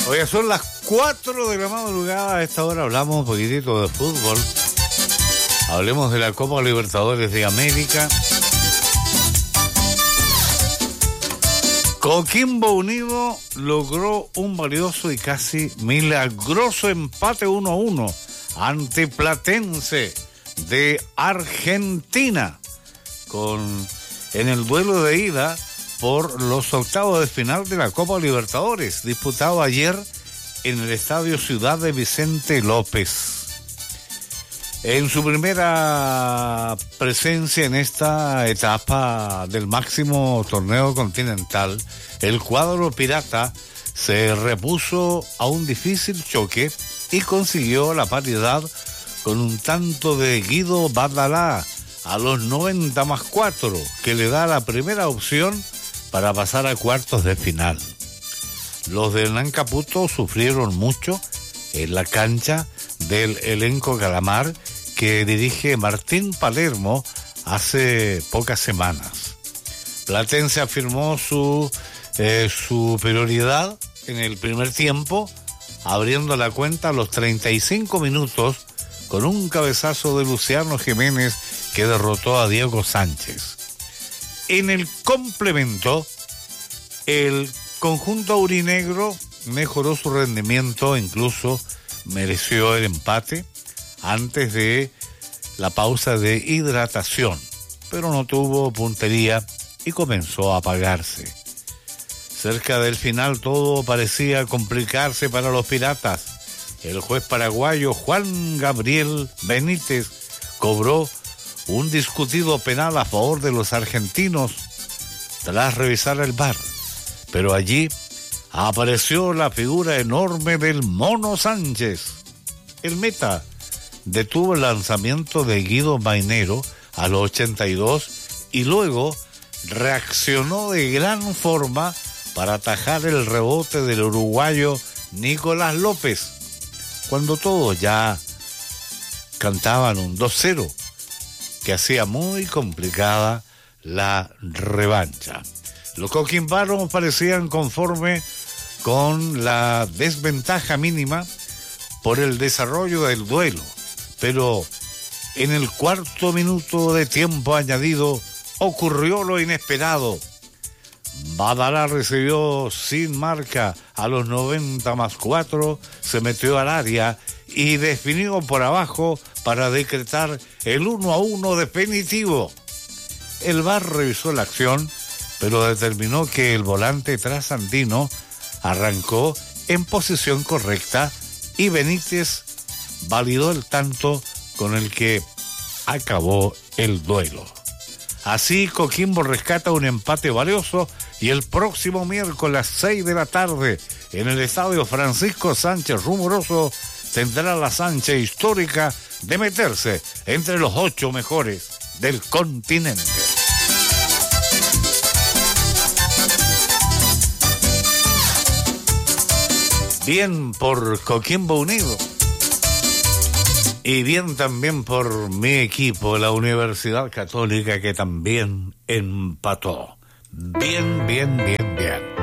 Oye, son las 4 de la madrugada. A esta hora hablamos un poquitito de fútbol. Hablemos de la Copa Libertadores de América. Coquimbo Unido logró un valioso y casi milagroso empate 1-1 ante Platense de Argentina, en el duelo de ida por los octavos de final de la Copa Libertadores, disputado ayer en el Estadio Ciudad de Vicente López. En su primera presencia en esta etapa del máximo torneo continental, el cuadro pirata se repuso a un difícil choque y consiguió la paridad con un tanto de Guido Badalá a los 90+4, que le da la primera opción para pasar a cuartos de final. Los de Hernán Caputo sufrieron mucho en la cancha del elenco Calamar que dirige Martín Palermo hace pocas semanas. Platense afirmó su superioridad en el primer tiempo, abriendo la cuenta a los 35 minutos con un cabezazo de Luciano Jiménez que derrotó a Diego Sánchez. En el complemento, el conjunto aurinegro mejoró su rendimiento, incluso mereció el empate antes de la pausa de hidratación, pero no tuvo puntería y comenzó a apagarse. Cerca del final todo parecía complicarse para los piratas. El juez paraguayo Juan Gabriel Benítez cobró un discutido penal a favor de los argentinos tras revisar el VAR, pero allí apareció la figura enorme del Mono Sánchez. El meta detuvo el lanzamiento de Guido Mainero a los 82 y luego reaccionó de gran forma para atajar el rebote del uruguayo Nicolás López, cuando todos ya cantaban un 2-0, que hacía muy complicada la revancha. Los coquimbanos parecían conformes con la desventaja mínima por el desarrollo del duelo, pero en el cuarto minuto de tiempo añadido ocurrió lo inesperado. Badalá recibió sin marca a los 90+4, se metió al área y definió por abajo para decretar el 1-1 definitivo. El VAR revisó la acción, pero determinó que el volante trasandino arrancó en posición correcta y Benítez validó el tanto con el que acabó el duelo. Así, Coquimbo rescata un empate valioso y el próximo miércoles a las 6 de la tarde en el Estadio Francisco Sánchez Rumoroso tendrá la hazaña histórica de meterse entre los 8 mejores del continente. Bien por Coquimbo Unido. Y bien también por mi equipo, la Universidad Católica, que también empató. Bien.